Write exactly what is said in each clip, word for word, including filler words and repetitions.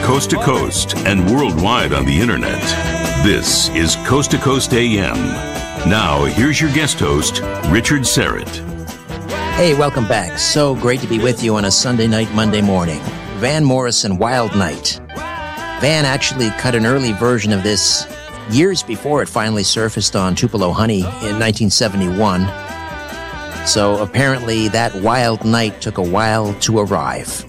coast to coast and worldwide on the internet. This is Coast to Coast A M. Now, here's your guest host, Richard Syrett. Hey, welcome back. So great to be with you on a Sunday night, Monday morning. Van Morrison, Wild Night. Van actually cut an early version of this years before it finally surfaced on Tupelo Honey in nineteen seventy-one. So apparently that Wild Night took a while to arrive.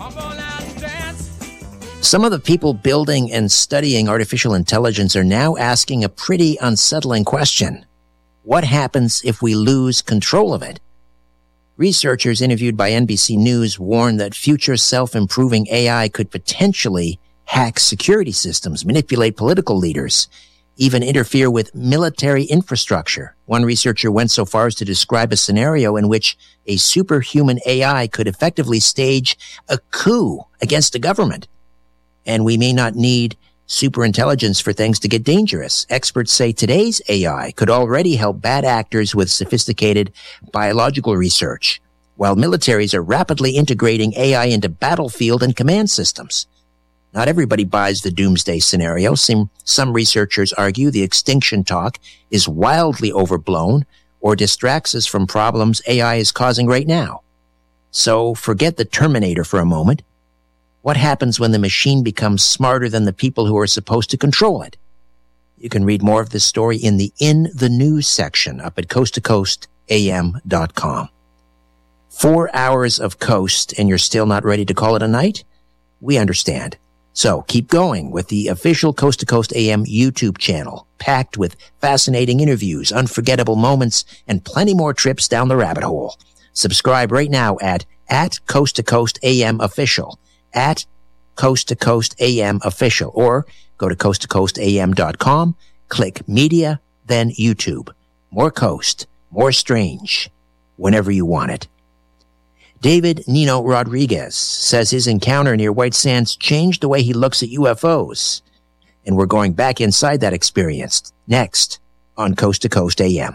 Some of the people building and studying artificial intelligence are now asking a pretty unsettling question. What happens if we lose control of it? Researchers interviewed by N B C News warn that future self-improving A I could potentially hack security systems, manipulate political leaders, even interfere with military infrastructure. One researcher went so far as to describe a scenario in which a superhuman A I could effectively stage a coup against a government. And we may not need superintelligence for things to get dangerous. Experts say today's A I could already help bad actors with sophisticated biological research, while militaries are rapidly integrating A I into battlefield and command systems. Not everybody buys the doomsday scenario. Some, some researchers argue the extinction talk is wildly overblown or distracts us from problems A I is causing right now. So forget the Terminator for a moment. What happens when the machine becomes smarter than the people who are supposed to control it? You can read more of this story in the In the News section up at coast to coast a m dot com. Four hours of Coast and you're still not ready to call it a night? We understand. So keep going with the official Coast to Coast A M YouTube channel, packed with fascinating interviews, unforgettable moments, and plenty more trips down the rabbit hole. Subscribe right now at, at Coast to Coast A M Official. At Coast to Coast A M Official, or go to coast to coast a m dot com, click Media, then YouTube. More Coast, more Strange, whenever you want it. David Nino Rodriguez says his encounter near White Sands changed the way he looks at U F Os. And we're going back inside that experience next on Coast to Coast A M.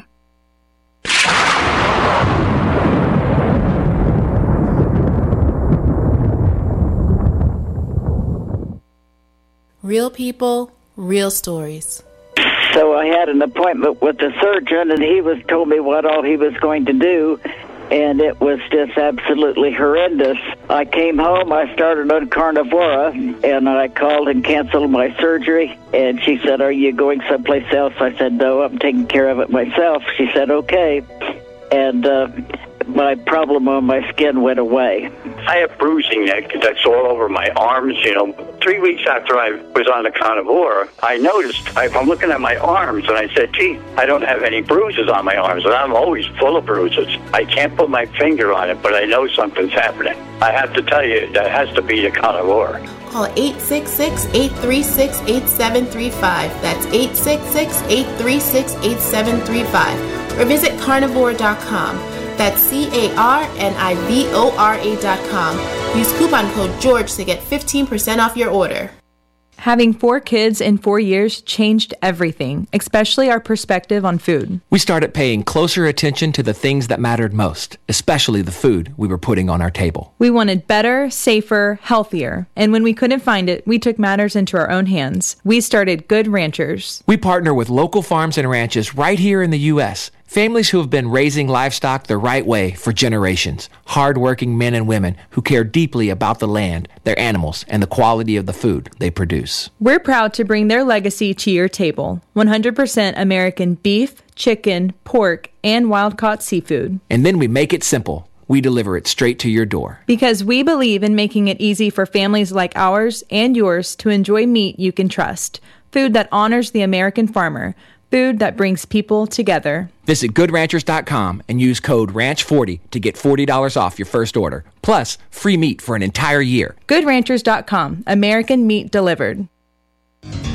Real people, real stories. So I had an appointment with the surgeon, and he was told me what all he was going to do, and it was just absolutely horrendous. I came home, I started on Carnivora, and I called and canceled my surgery, and she said, "Are you going someplace else?" I said, "No, I'm taking care of it myself." She said, "Okay," and uh, my problem on my skin went away. I have bruising that, that's all over my arms, you know. Three weeks after I was on the Carnivora, I noticed, I, I'm looking at my arms, and I said, gee, I don't have any bruises on my arms, and I'm always full of bruises. I can't put my finger on it, but I know something's happening. I have to tell you, that has to be the Carnivora. Call eight six six, eight three six, eight seven three five. That's eight six six, eight three six, eight seven three five. Or visit carnivora dot com. That's C A R N I V O R A dot com. Use coupon code George to get fifteen percent off your order. Having four kids in four years changed everything, especially our perspective on food. We started paying closer attention to the things that mattered most, especially the food we were putting on our table. We wanted better, safer, healthier. And when we couldn't find it, we took matters into our own hands. We started Good Ranchers. We partner with local farms and ranches right here in the U S Families who have been raising livestock the right way for generations. Hard-working men and women who care deeply about the land, their animals, and the quality of the food they produce. We're proud to bring their legacy to your table. one hundred percent American beef, chicken, pork, and wild-caught seafood. And then we make it simple. We deliver it straight to your door. Because we believe in making it easy for families like ours and yours to enjoy meat you can trust. Food that honors the American farmer. Food that brings people together. Visit good ranchers dot com and use code ranch forty to get forty dollars off your first order. Plus, free meat for an entire year. good ranchers dot com. American meat delivered.